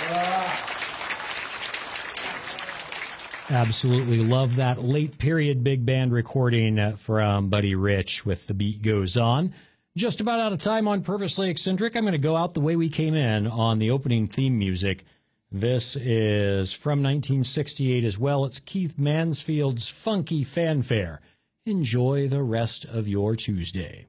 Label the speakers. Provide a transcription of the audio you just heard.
Speaker 1: Absolutely love that late period big band recording from Buddy Rich with The Beat Goes On. Just about out of time on Purposely Eccentric. I'm going to go out the way we came in on the opening theme music. This is from 1968 as well. It's Keith Mansfield's Funky Fanfare. Enjoy the rest of your Tuesday.